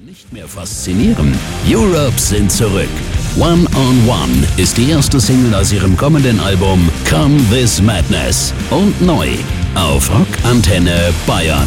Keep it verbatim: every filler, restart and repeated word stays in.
nicht mehr faszinieren? Europe sind zurück. One on One ist die erste Single aus ihrem kommenden Album Come This Madness und neu auf Rock Antenne Bayern.